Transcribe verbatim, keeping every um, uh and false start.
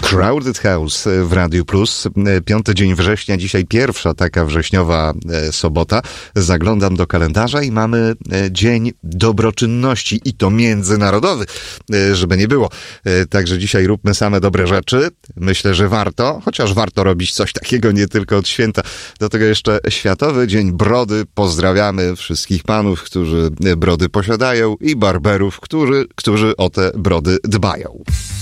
Crowded House w Radiu Plus. Piąty dzień września, dzisiaj pierwsza taka wrześniowa sobota. Zaglądam do kalendarza i mamy Dzień Dobroczynności i to międzynarodowy, żeby nie było. Także dzisiaj róbmy same dobre rzeczy. Myślę, że warto, chociaż warto robić coś takiego nie tylko od święta. Do tego jeszcze Światowy Dzień Brody. Pozdrawiamy wszystkich panów, którzy brody posiadają i barberów, którzy, którzy o te brody dbają.